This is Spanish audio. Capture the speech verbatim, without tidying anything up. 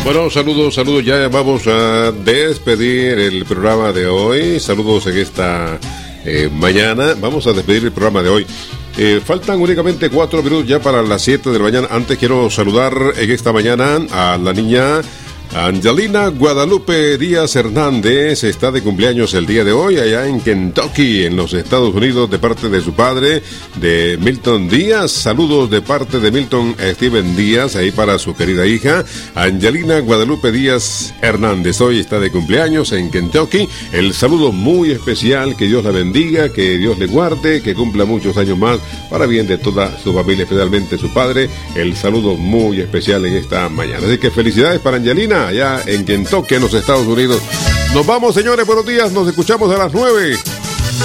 Bueno, saludos, saludos. Ya vamos a despedir el programa de hoy. Saludos en esta eh, mañana. Vamos a despedir el programa de hoy. Eh, faltan únicamente cuatro minutos ya para las siete de la mañana. Antes quiero saludar en esta mañana a la niña Angelina Guadalupe Díaz Hernández. Está de cumpleaños el día de hoy allá en Kentucky, en los Estados Unidos, de parte de su padre, de Milton Díaz. Saludos de parte de Milton Steven Díaz, ahí para su querida hija Angelina Guadalupe Díaz Hernández. Hoy está de cumpleaños en Kentucky. El saludo muy especial, que Dios la bendiga, que Dios le guarde, que cumpla muchos años más para bien de toda su familia, especialmente su padre. El saludo muy especial en esta mañana. Así que felicidades para Angelina allá en Kentucky, en los Estados Unidos. Nos vamos, señores, buenos días, nos escuchamos a las nueve.